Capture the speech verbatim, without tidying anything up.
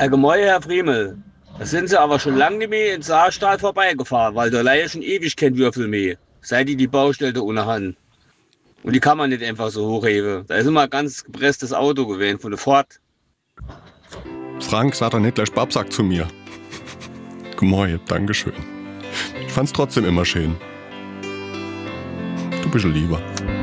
Allgemein, Herr Friemel, da sind Sie aber schon lange nicht mehr in Saarstahl vorbeigefahren, weil da leider schon ewig kein Würfel mehr, seit die die Baustelle da unten haben. Und die kann man nicht einfach so hochheben. Da ist immer ein ganz gepresstes Auto gewesen von der Ford. Frank, sag doch nicht gleich Babsack zu mir. Gemäu, Dankeschön. Ich fand's trotzdem immer schön. Du bist ein Lieber.